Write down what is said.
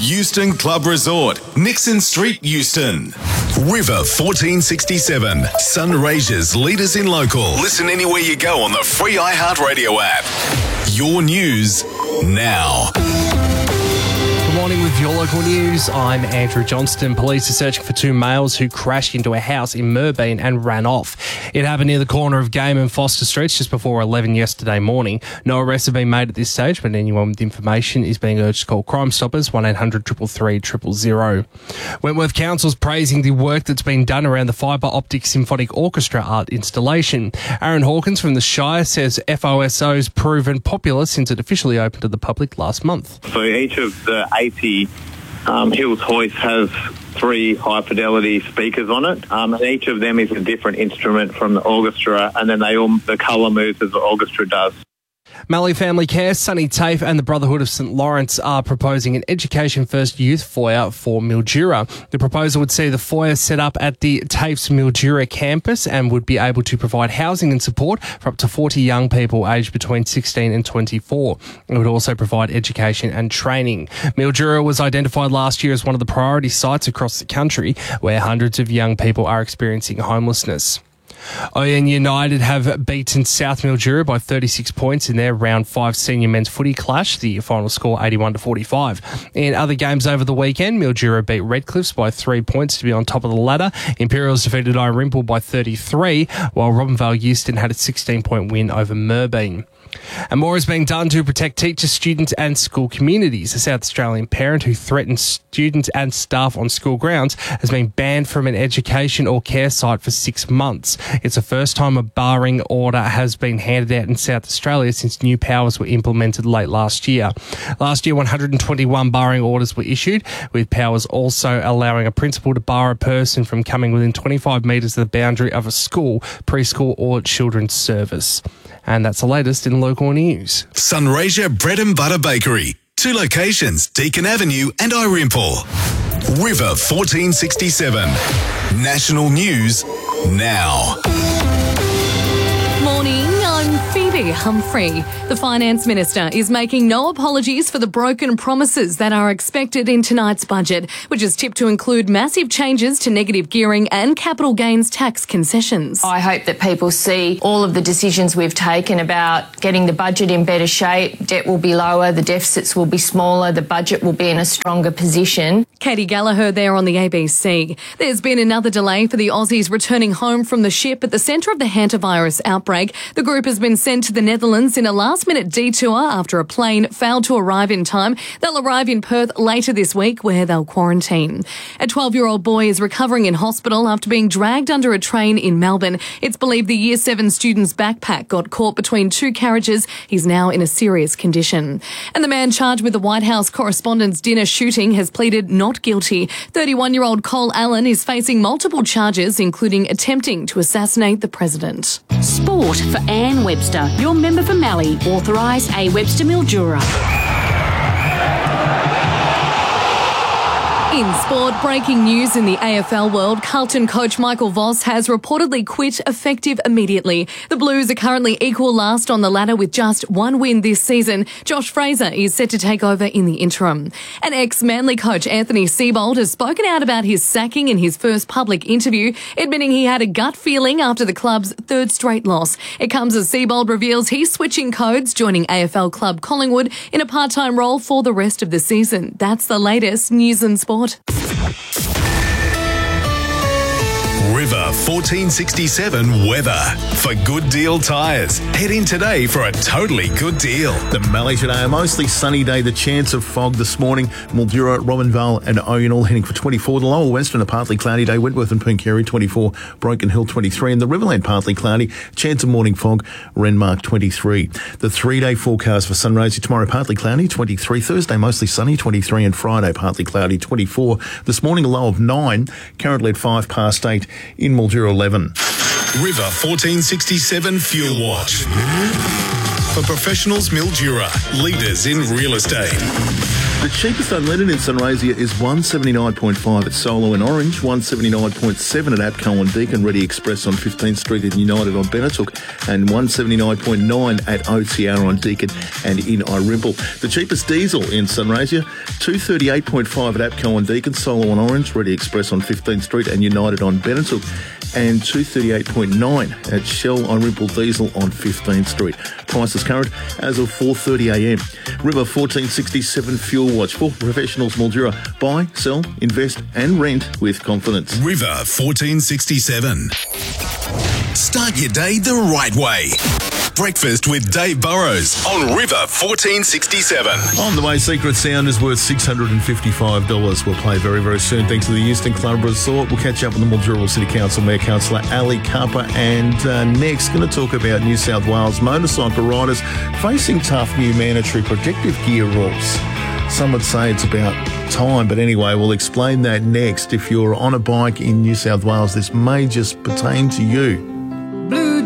Euston Club Resort, Nixon Street, Euston. River 1467, Sunraysia's leaders in local. Listen anywhere you go on the free iHeartRadio app. Your news now. Good morning with your local news. I'm Andrew Johnston. Police are searching for two males who crashed into a house in Moorabool and ran off. It happened near the corner of Game and Foster Streets just before 11 yesterday morning. No arrests have been made at this stage, but anyone with information is being urged to call Crime Stoppers 1800 333 000. Wentworth Council's praising the work that's been done around the Fibre Optic Symphonic Orchestra art installation. Aaron Hawkins from the Shire says FOSO's proven popular since it officially opened to the public last month. So each of the 80 Hills hoists has 3 high-fidelity speakers on it, and each of them is a different instrument from the orchestra, and then the colour moves as the orchestra does. Mallee Family Care, Sunny TAFE and the Brotherhood of St Lawrence are proposing an Education First youth foyer for Mildura. The proposal would see the foyer set up at the TAFE's Mildura campus and would be able to provide housing and support for up to 40 young people aged between 16 and 24. It would also provide education and training. Mildura was identified last year as one of the priority sites across the country where hundreds of young people are experiencing homelessness. ON United have beaten South Mildura by 36 points in their round 5 senior men's footy clash, the final score 81-45. In other games over the weekend, Mildura beat Redcliffs by 3 points to be on top of the ladder. Imperials defeated Irimple by 33, while Robinvale Euston had a 16-point win over Moorabool. And more is being done to protect teachers, students and school communities. A South Australian parent who threatened students and staff on school grounds has been banned from an education or care site for 6 months. It's the first time a barring order has been handed out in South Australia since new powers were implemented late last year. Last year, 121 barring orders were issued, with powers also allowing a principal to bar a person from coming within 25 metres of the boundary of a school, preschool or children's service. And that's the latest in local news. Sunraysia Bread and Butter Bakery. 2 locations, Deakin Avenue and Irimple. River 1467. National news now. Morning, I'm Phoebe Humphrey. The Finance Minister is making no apologies for the broken promises that are expected in tonight's budget, which is tipped to include massive changes to negative gearing and capital gains tax concessions. I hope that people see all of the decisions we've taken about getting the budget in better shape. Debt will be lower, the deficits will be smaller, the budget will be in a stronger position. Katie Gallagher there on the ABC. There's been another delay for the Aussies returning home from the ship at the centre of the hantavirus outbreak. The group has been sent to the Netherlands in a last-minute detour after a plane failed to arrive in time. They'll arrive in Perth later this week where they'll quarantine. A 12-year-old boy is recovering in hospital after being dragged under a train in Melbourne. It's believed the Year 7 student's backpack got caught between 2 carriages. He's now in a serious condition. And the man charged with the White House Correspondents' Dinner shooting has pleaded not guilty. 31-year-old Cole Allen is facing multiple charges, including attempting to assassinate the president. Sport for Anne Webster, your member for Mallee, authorised A. Webster Mildura. In sport, breaking news in the AFL world, Carlton coach Michael Voss has reportedly quit effective immediately. The Blues are currently equal last on the ladder with just 1 win this season. Josh Fraser is set to take over in the interim. And ex-Manly coach Anthony Seibold has spoken out about his sacking in his first public interview, admitting he had a gut feeling after the club's 3rd straight loss. It comes as Seibold reveals he's switching codes, joining AFL club Collingwood in a part-time role for the rest of the season. That's the latest news and sport. River 1467 weather. For Good Deal Tyres, head in today for a totally good deal. The Mallee today, a mostly sunny day. The chance of fog this morning. Mildura, Robinvale and Oyonnax heading for 24. The Lower Western, a partly cloudy day. Wentworth and Pooncarie 24. Broken Hill 23. And the Riverland, partly cloudy. Chance of morning fog. Renmark 23. The 3-day forecast for Sunraysia tomorrow, partly cloudy 23. Thursday, mostly sunny 23. And Friday, partly cloudy 24. This morning, a low of 9. Currently at 5 past 8 in Mildura 11. River 1467 Fuel Watch. For professionals, Mildura, leaders in real estate. The cheapest unleaded in Sunraysia is $179.5 at Solo and Orange, $179.7 at APCO and Deakin, Ready Express on 15th Street and United on Benetook, and $179.9 at OTR on Deakin and in Irimple. The cheapest diesel in Sunraysia, $238.5 at APCO and Deakin, Solo and Orange, Ready Express on 15th Street and United on Benetook, and $238.9 at Shell Irimple Diesel on 15th Street. Prices current as of 4:30am. River 1467 Fuel Watch for professionals. Mildura. Buy, sell, invest and rent with confidence. River 1467. Start your day the right way. Breakfast with Dave Burrows on River 1467. On the way, Secret Sound is worth $655. We'll play very, very soon. Thanks to the Euston Club Resort. We'll catch up with the Mildura City Council Mayor Councillor Ali Kappa. And next, going to talk about New South Wales motorcycle riders facing tough new mandatory protective gear rules. Some would say it's about time, but anyway, we'll explain that next. If you're on a bike in New South Wales, this may just pertain to you.